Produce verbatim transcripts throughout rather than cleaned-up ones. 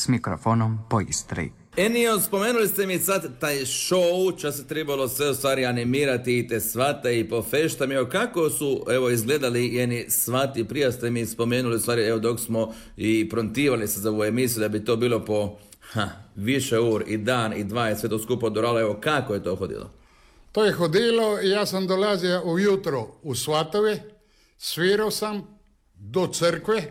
s mikrofonom po Istri. Enio, spomenuli ste mi sad taj show, čas se trebalo sve u stvari animirati i te svate i pofeštam. Evo, kako su evo izgledali jeni svati? Prije ste mi spomenuli u stvari, evo dok smo i prontivali se za ovu emisiju da bi to bilo po ha, više ur i dan i dva i sve to skupo doralo. Evo, kako je to hodilo? To je hodilo i ja sam dolazio ujutro u svatove, svirao sam do crkve,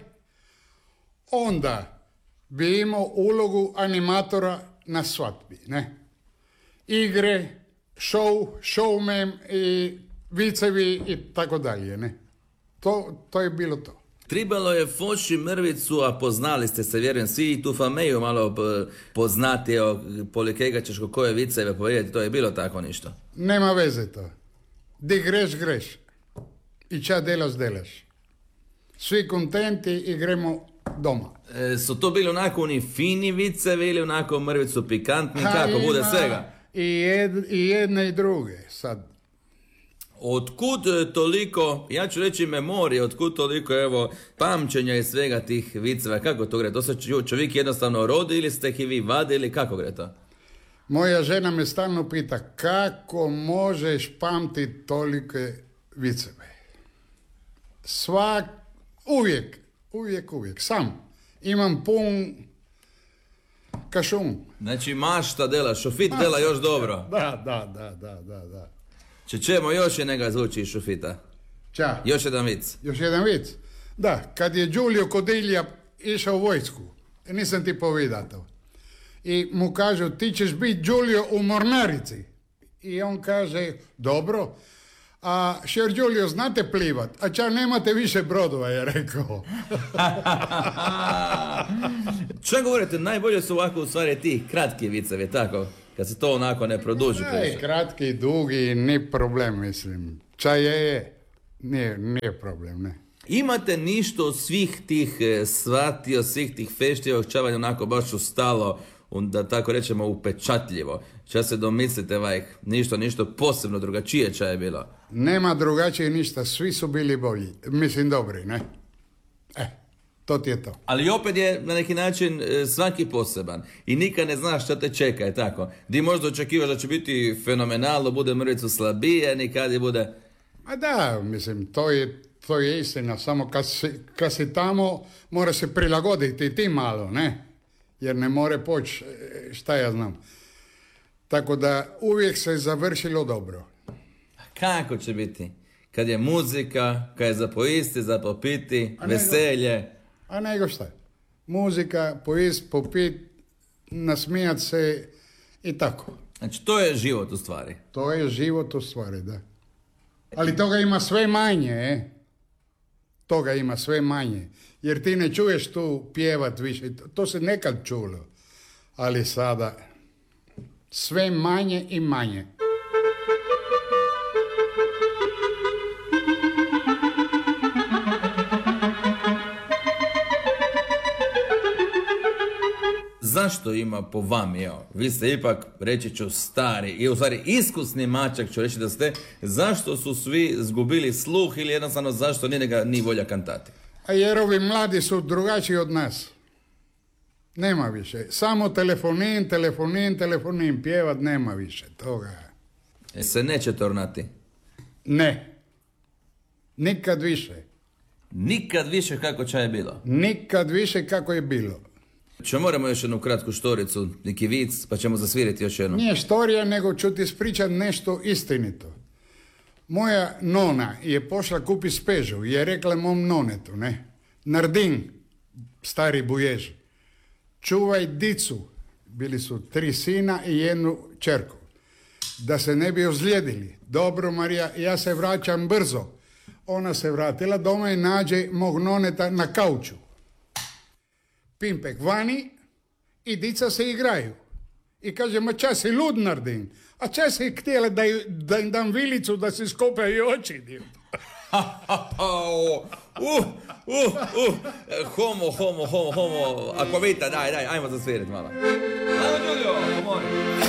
onda bi imao ulogu animatora na svadbi, ne? Igre, show, showman i vicevi i tako dalje, ne? To, to je bilo to. Tribalo je foši mrvicu, a poznali ste se, vjerujem, svi i tu fameju malo poznati, o polikega ćeš koje viceve povedati, to je bilo tako ništa. Nema veze to. Di greš, greš. I ča delaš, delaš. Svi kontenti i gremo doma. E, su to bili onako oni fini vicevi ili onako mrvicu pikantni, ha, kako ima bude svega? I, jed, I jedne i druge, sad. Otkud toliko, ja ću reći memorije, otkud toliko evo pamćenja i svega tih viceva, kako to gre? To se čovjek jednostavno rodi ili ste ih i vi vadili, kako gre to? Moja žena me stalno pita kako možeš pamtiti tolike viceve. Svak, uvijek, uvijek, uvijek, sam. Imam pun kašun. Znači mašta dela, šofit dela još dobro. Da, da, da, da, da, da. Če ćemo još je nega zvuči iz šofita. Ča? Još jedan vic. Još jedan vic? Da, kad je Giulio Codilja išao u vojsku, nisam ti povedao to. I mu kažu, ti ćeš biti Giulio u mornarici. I on kaže, dobro, a šer Giulio, znate plivat, a ča nemate više brodova, je rekao. Čo govorite, najbolje su ovako u stvari ti kratki vicevi, tako? Kad se to onako ne produži. Ne, kratki, dugi, ni problem, mislim. Ča je, je. Nije, nije problem, ne. Imate ništa od svih tih svati, od svih tih feštijevog čavanja onako baš ustalo, da tako rečemo upečatljivo. Ča se domislite, vajk, ništa, ništa posebno drugačije ča je bilo? Nema drugačije ništa, svi su bili bolji. Mislim, dobri, ne? Eh. To ti je to. Ali opet je na neki način svaki poseban. I nikad ne znaš šta te čeka, je tako. Di možda očekivaš da će biti fenomenalno, bude mrvicu slabije, nikad je bude... A da, mislim, to je, to je istina. Samo kad si, kad si tamo, mora se prilagoditi i ti malo, ne? Jer ne more poći, šta ja znam. Tako da uvijek se završilo dobro. Kako će biti? Kad je muzika, kad je za poisti, za popiti, veselje... A nego šta? Muzika, pojist, popit, nasmijat se i tako. Znači, to je život u stvari. To je život u stvari, da. Ali toga ima sve manje, e? Toga ima sve manje. Jer ti ne čuješ tu pjevat više. To se nekad čulo. Ali sada sve manje i manje. Zašto ima po vami, evo, vi ste ipak, reći ću, stari i u stvari iskusni mačak, ću reći da ste, zašto su svi zgubili sluh ili jednostavno zašto nije ga ni volja kantati? A jer ovi mladi su drugačiji od nas. Nema više. Samo telefonin, telefonin, telefonin, pjevat nema više toga. E se neće tornati? Ne. Nikad više. Nikad više kako će je bilo? Nikad više kako je bilo. Če moramo još jednu kratku štoricu, neki vic, pa ćemo zasviriti još jednu. Nije štorija, nego ću ti ispričati nešto istinito. Moja nona je pošla kupi spežu i je rekla mom nonetu, ne, Nardin, stari bujež, čuvaj dicu, bili su tri sina i jednu čerku, da se ne bi ozlijedili. Dobro, Marija, ja se vraćam brzo. Ona se vratila doma i nađe mog noneta na kauču. Pimpek vani i dica se igraju. I kaže, ma čas si lud, Nardin? A čas si htjela da, da im dam vilicu da si skopaju oči, dio. uh, uh, uh. Homo, homo, homo, homo. Ako vidite, daj, daj, ajmo zasvirati malo. Ajmo, Giulio, pomori.